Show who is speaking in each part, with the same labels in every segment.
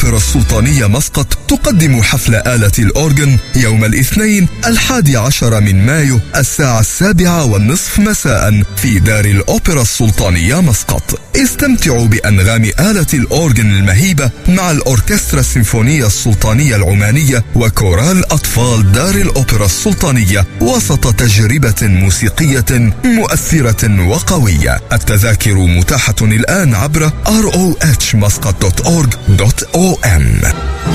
Speaker 1: الأوبرا السلطانية مسقط تقدم حفل آلة الأورغن يوم الاثنين 11 من مايو الساعة 7:30 مساء في دار الأوبرا السلطانية مسقط. استمتعوا بأنغام آلة الأورغن المهيبة مع الأوركسترا السيمفونية السلطانية العمانية وكورال أطفال دار الأوبرا السلطانية وسط تجربة موسيقية مؤثرة وقوية. التذاكر متاحة الآن عبر rohmuscat.org.om.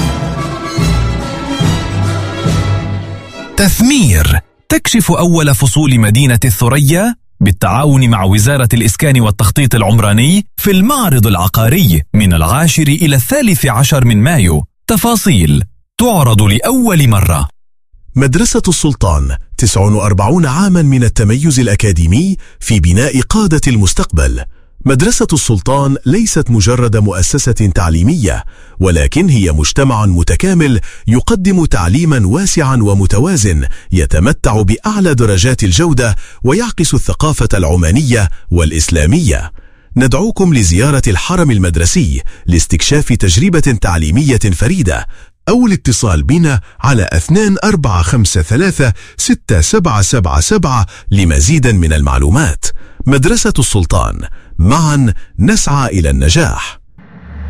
Speaker 2: تثمير تكشف أول فصول مدينة الثريا بالتعاون مع وزارة الإسكان والتخطيط العمراني في المعرض العقاري من 10 إلى 13 من مايو. تفاصيل تعرض لأول مرة.
Speaker 3: مدرسة السلطان 49 عاما من التميز الأكاديمي في بناء قادة المستقبل. مدرسة السلطان ليست مجرد مؤسسة تعليمية، ولكن هي مجتمع متكامل يقدم تعليما واسعا ومتوازن يتمتع بأعلى درجات الجودة ويعكس الثقافة العمانية والإسلامية. ندعوكم لزيارة الحرم المدرسي لاستكشاف تجربة تعليمية فريدة، أو الاتصال بنا على 24536777 لمزيد من المعلومات. مدرسة السلطان، معا نسعى إلى النجاح.